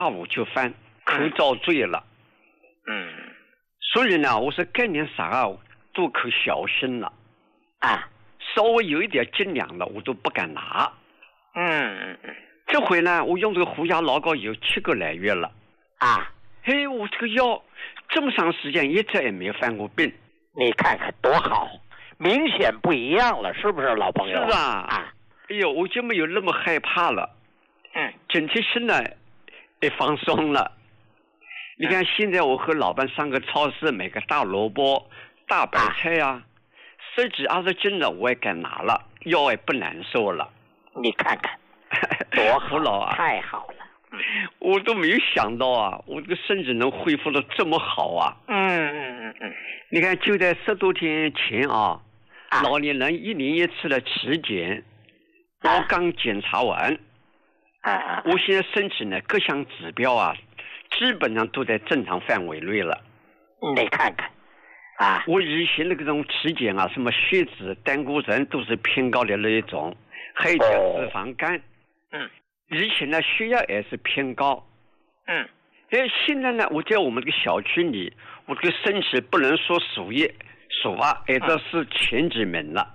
下午就犯口遭罪了。所以呢，我说干点啥都可小心了啊，稍微有一点斤两了，我都不敢拿。这回呢，我用这个胡椒老膏有7个来月了啊。嘿，我这个药这么长时间一直也没有犯过病。 你看看多好，明显不一样了，是不是老朋友？ 是啊。哎呦，我就没有那么害怕了。整体心呢也放松了。你看现在我和老伴上个超市买个大萝卜、大白菜啊，10几20斤的我也敢拿了，腰也不难受了。 你看看多好啊， 太好了。 我都没有想到啊，我这个身体能恢复的这么好啊。你看就在10多天前啊，老年人1年1次的体检，我刚检查完。我现在身体呢各项指标啊基本上都在正常范围内了。 你看看啊， 我以前那种体检啊，什么血脂、胆固醇都是偏高的那一种，还有点脂肪肝。以前呢血压也是偏高。现在呢我在我们这个小区里，我这个身体不能说数一数二，这是前几名了。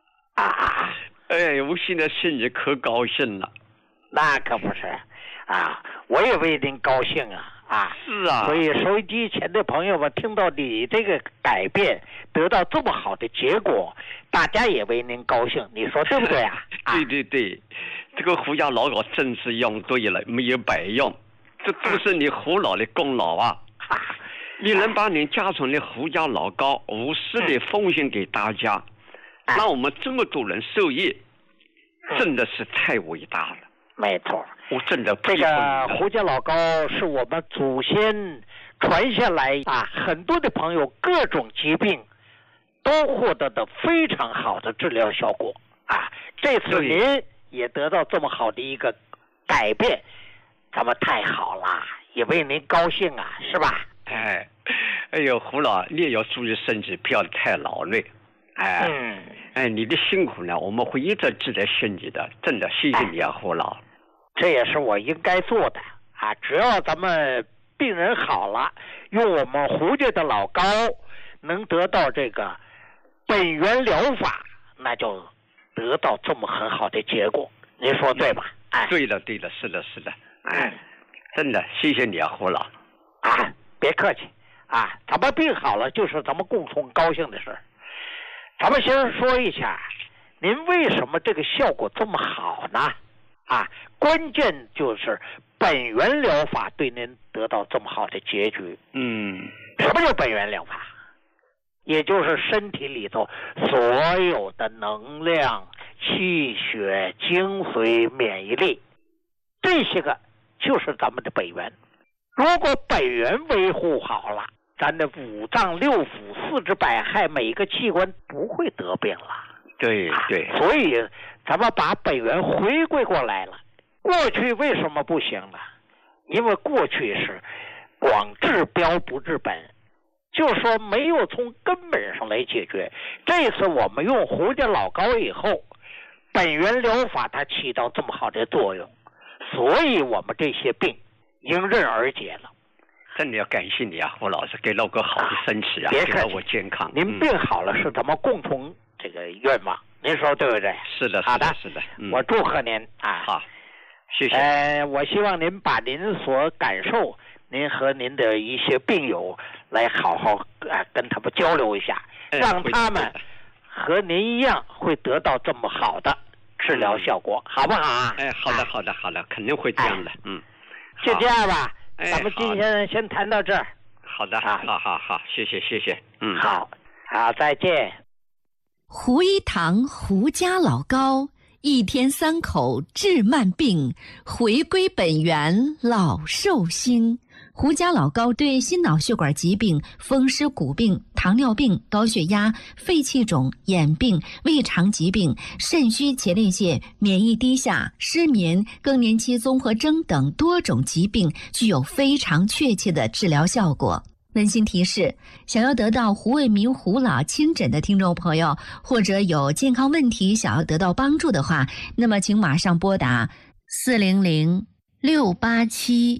我现在心里可高兴了。 那可不是啊，我也为您高兴啊。 是啊。 所以收音机前的朋友们听到你这个改变得到这么好的结果，大家也为您高兴，你说对不对啊？ 对，这个胡椒老膏真是用对了，没有白用，这都是你胡老的功劳啊。你能把你家中的胡椒老膏无私的奉献给大家，让我们这么多人受益，真的是太伟大了。 没错， 我真的这个胡椒老膏是我们祖先传下来很多的朋友各种疾病都获得的非常好的治疗效果这次您也得到这么好的一个改变，咱们太好了，也为您高兴是吧？ 哎呦，胡老，你也要注意身体，不要太劳累。你的辛苦呢，我们会一直记在心里的，真的谢谢你胡老。 这也是我应该做的只要咱们病人好了，用我们胡家的老膏能得到这个本源疗法，那就得到这么很好的结果，您说对吧？ 对了，是的。真的谢谢你胡老。 别客气咱们病好了就是咱们共同高兴的事。咱们先说一下，您为什么这个效果这么好呢？关键就是本源疗法对您得到这么好的结局。什么叫本源疗法？也就是身体里头所有的能量、气血、精髓、免疫力，这些个就是咱们的本源。如果本源维护好了，咱的五脏六腑、四肢百骸每一个器官不会得病了。 对， 所以咱们把本源回归过来了。过去为什么不行呢？因为过去是光治标不治本，就是说没有从根本上来解决。这次我们用胡椒老膏以后，本源疗法它起到这么好的作用，所以我们这些病迎刃而解了。 真的要感谢你胡老师，给了我个好的身体给了我健康。 您病好了是咱们共同这个愿望，您说对不对？ 是的。 好的，我祝贺您好，谢谢。 我希望您把您所感受，您和您的一些病友来好好跟他们交流一下，让他们和您一样会得到这么好的治疗效果，好不好好的，肯定会这样的。 就这样吧。咱们今天先谈到这儿。 好的，好，谢谢。 好，再见。 胡一堂胡家老膏，1天3口治慢病，回归本源老寿星。胡家老膏对心脑血管疾病、风湿骨病、糖尿病、高血压、肺气肿、眼病、胃肠疾病、肾虚前列腺、免疫低下、失眠、更年期综合征等多种疾病具有非常确切的治疗效果。温馨提示，想要得到胡卫民胡老亲诊的听众朋友，或者有健康问题想要得到帮助的话，那么请马上拨打400-687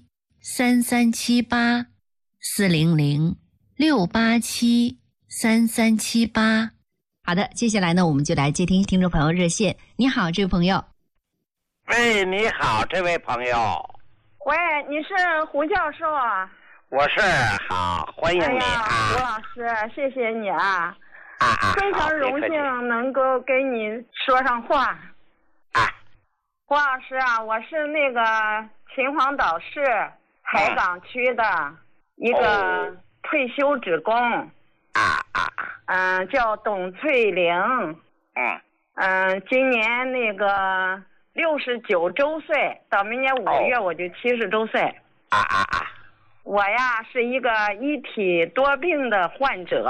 400-378-687-3378。好的，接下来呢，我们就来接听听众朋友热线。你好，这位朋友。 喂，你好，这位朋友。 喂，你是胡教授啊？ 我是，好，欢迎你啊， 胡老师，谢谢你啊。非常荣幸能够跟你说上话。胡老师啊，我是那个秦皇岛市海港区的一个退休职工。叫董翠玲。今年那个69周岁，到明年5月我就70周岁。我呀是一个一体多病的患者。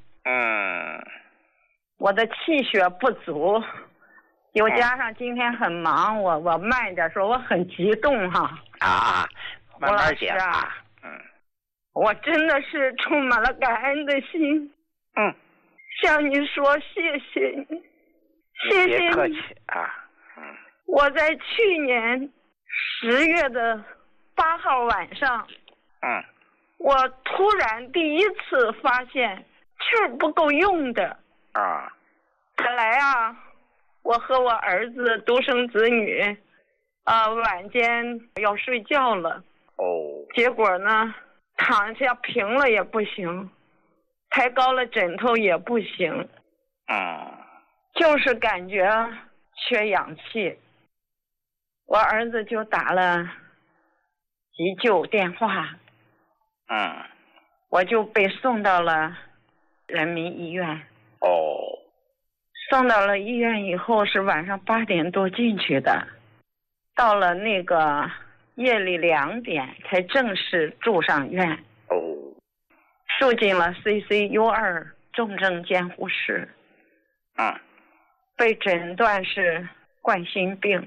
我的气血不足，又加上今天很忙，我慢一点说，我很激动哈。 慢慢讲啊。 我真的是充满了感恩的心。向你说谢谢你，谢谢你。别客气啊。我在去年10月8号晚上，我突然第一次发现气儿不够用的。本来啊，我和我儿子独生子女，晚间要睡觉了。结果呢，躺下平了也不行，抬高了枕头也不行。就是感觉缺氧气。我儿子就打了急救电话。我就被送到了人民医院。送到了医院以后是晚上8点多进去的，到了那个夜里2点才正式住上院。住进了 CCU2 重症监护室。被诊断是冠心病。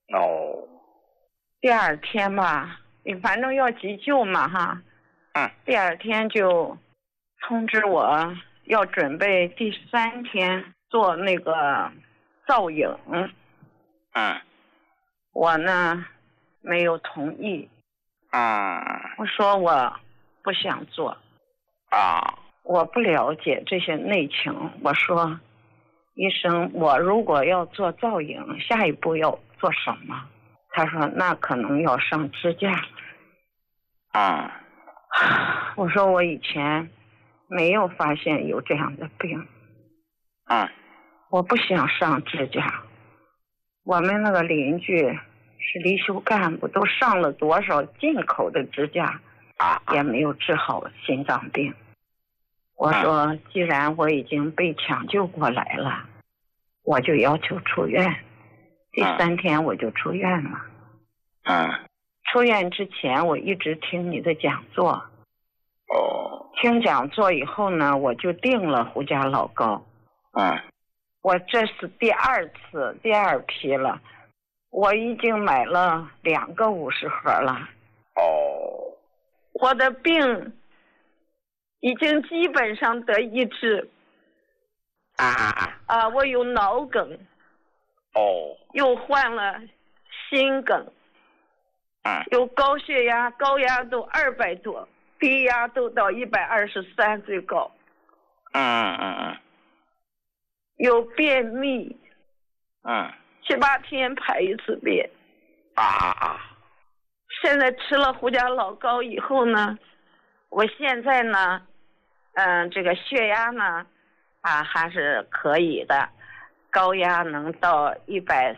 第二天吧，反正要急救嘛哈。第二天就通知我要准备第3天做那个造影。我呢没有同意。我说我不想做。我不了解这些内情。我说医生，我如果要做造影，下一步要做什么？他说那可能要上支架。我说我以前没有发现有这样的病。我不想上支架。我们那个邻居是离休干部，都上了多少进口的支架，也没有治好心脏病。我说既然我已经被抢救过来了，我就要求出院。第3天我就出院了。出院之前我一直听你的讲座。听讲座以后呢，我就订了胡家老高。我这是第2批了，我已经买了2个50盒了。我的病已经基本上得医治。我有脑梗。又患了心梗。有高血压，高压都200多，低压都到123最高。有便秘。7、8天排一次便。现在吃了胡家老高以后呢，我现在呢，这个血压呢，还是可以的，高压能到140。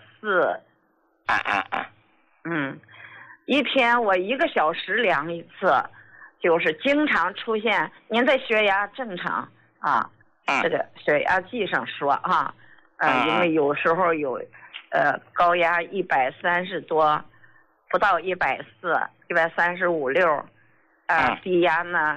一天我1个小时量一次，就是经常出现。您的血压正常这个血压计上说因为有时候有高压130多，不到140，135、6，低压呢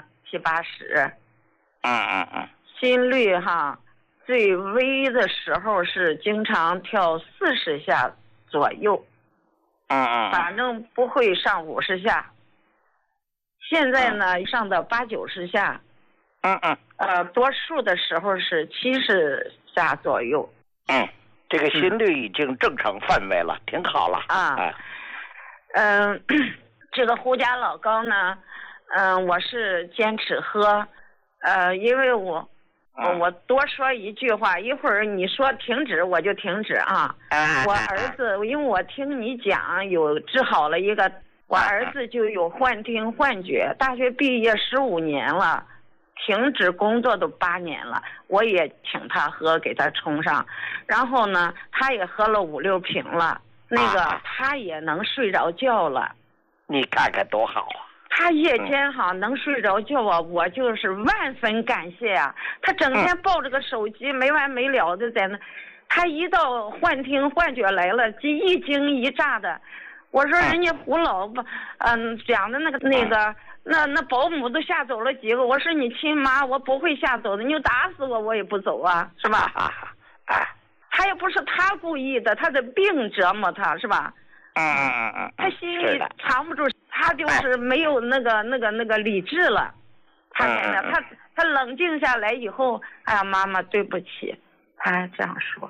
70、80。心率最微的时候是经常跳40下左右。反正不会上50下。现在呢上到80、90下。多数的时候是70下左右。 这个心率已经正常范围了，挺好了。 这个胡家老高呢，我是坚持喝，因为我多说一句话，一会儿你说停止我就停止啊。我儿子，因为我听你讲有治好了一个，我儿子就有幻听幻觉，大学毕业15年了，停止工作都8年了，我也请他喝，给他冲上，然后呢，他也喝了5、6瓶了，那个他也能睡着觉了。 你看看多好啊！ 他夜间能睡着觉啊，我就是万分感谢啊。他整天抱着个手机没完没了的在那，他一到幻听幻觉来了，就一惊一乍的。我说人家胡老讲的那保姆都吓走了几个，我说你亲妈，我不会吓走的，你就打死我也不走啊，是吧？他也不是他故意的，他的病折磨他，是吧？他心里藏不住，他就是没有那个理智了。他现在他冷静下来以后，哎呀，妈妈对不起，他还这样说。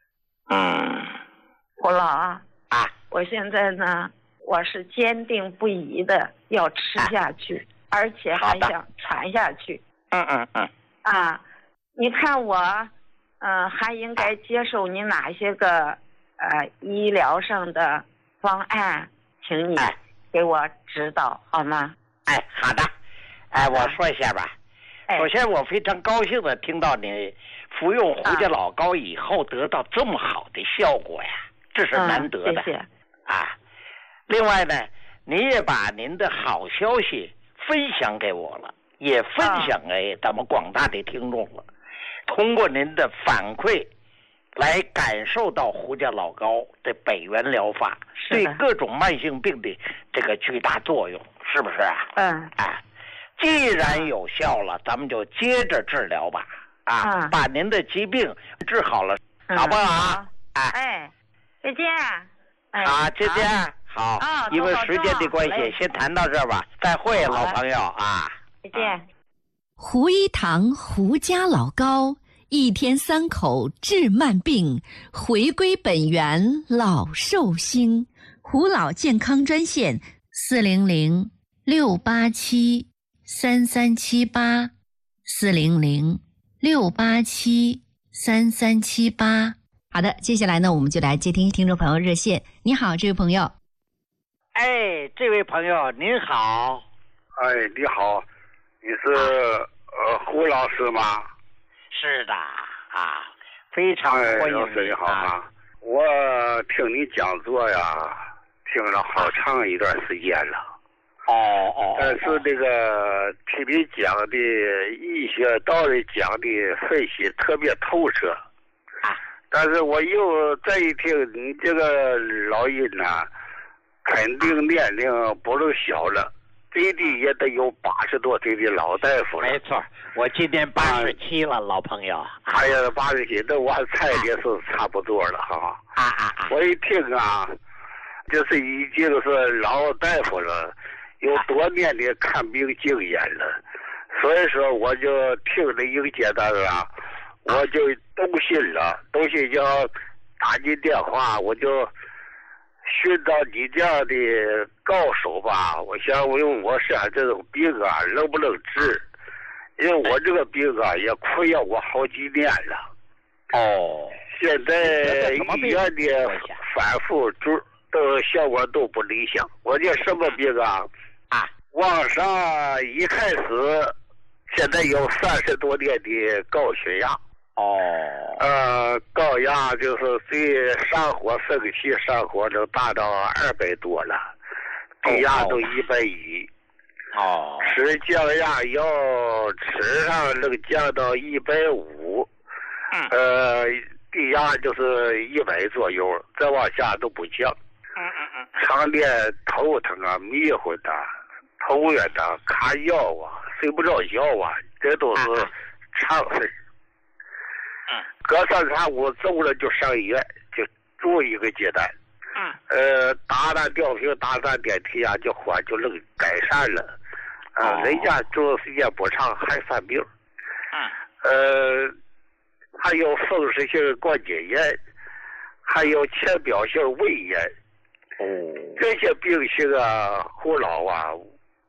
胡老啊，我现在呢，我是坚定不移的要吃下去，而且还想传下去。你看我，还应该接受你哪些个医疗上的方案，请你给我指导好吗？ 好的。我说一下吧。首先，我非常高兴的听到你服用胡家老高以后得到这么好的效果呀，这是难得的。 谢谢。 另外呢，你也把您的好消息分享给我了，也分享给咱们广大的听众了。通过您的反馈来感受到胡家老高的北元疗法对各种慢性病的这个巨大作用，是不是啊？既然有效了，咱们就接着治疗吧。把您的疾病治好了，好不好？ 再见。 好，再见。好，因为时间的关系，先谈到这儿吧。再会，老朋友啊。 再见。 胡一堂胡家老高，1天3口治慢病，回归本源老寿星。胡老健康专线400-687-3378，400-687-3378。好的，接下来呢，我们就来接听听众朋友热线。你好，这位朋友。 这位朋友您好。 你好，你是胡老师吗？ 是的非常欢迎老师你好我听你讲座呀，听了好长一段时间了。但是这个听你讲的医学道理讲的分析特别透彻但是我又再一听你这个老人肯定年龄不能小了，最低也得有80多岁的老大夫了。 没错，我今年87了，老朋友。 87，那我猜的是差不多了我一听就是已经是老大夫了，有多年的看病经验了，所以说我就听了一个阶段我就动心了，就打你电话，我就寻到你这样的高手吧。我想我用我身上这种病能不能治？因为我这个病也困扰我好几年了。现在医院的反复都效果都不理想。我这什么病往上一开始，现在有30多年的高血压。高压就是最上火生气上火能达到200多了，低压都110。吃降压药吃上能降到150。低压就是100左右，再往下都不降。常年头疼迷糊头晕卡药睡不着觉这都是常事。隔3、3、5走了就上医院，就住一个阶段。打吊瓶打点滴就缓就能改善了。人家住时间不长还犯病。还有风湿性关节炎，还有浅表性胃炎。 这些病情啊，胡老啊，